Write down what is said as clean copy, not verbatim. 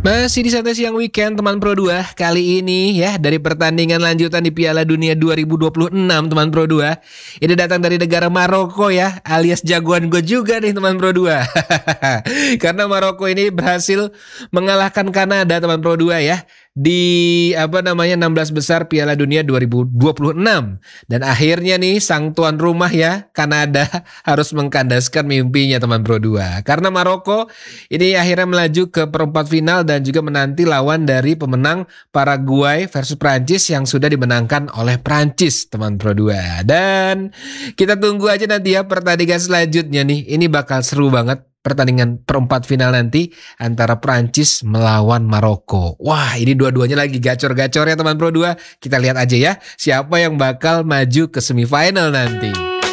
Masih di Santai Siang Weekend teman Pro 2. Kali ini ya dari pertandingan lanjutan di Piala Dunia 2026 teman Pro 2. Ini datang dari negara Maroko ya, alias jagoan gue juga nih teman Pro 2. Karena Maroko ini berhasil mengalahkan Kanada teman Pro 2 ya di 16 besar Piala Dunia 2026. Dan akhirnya nih sang tuan rumah ya Kanada harus mengkandaskan mimpinya teman Pro 2. Karena Maroko ini akhirnya melaju ke perempat final dan juga menanti lawan dari pemenang Paraguay versus Prancis yang sudah dimenangkan oleh Prancis teman Pro 2. Dan kita tunggu aja nanti ya pertandingan selanjutnya nih. Ini bakal seru banget pertandingan perempat final nanti antara Prancis melawan Maroko. Wah, ini dua-duanya lagi gacor-gacor ya teman Pro 2. Kita lihat aja ya siapa yang bakal maju ke semifinal nanti.